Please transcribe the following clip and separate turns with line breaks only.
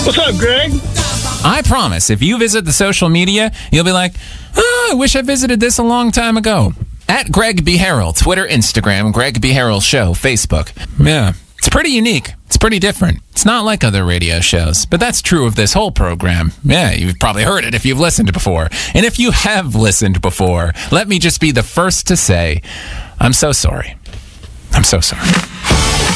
What's up, Greg?
I promise, if you visit the social media, you'll be like, I wish I visited this a long time ago. At Greg B. Harrell, Twitter, Instagram, Greg B. Harrell Show, Facebook. Yeah, it's pretty unique. It's pretty different. It's not like other radio shows, but that's true of this whole program. Yeah, you've probably heard it if you've listened before. And if you have listened before, let me just be the first to say, I'm so sorry. I'm so sorry.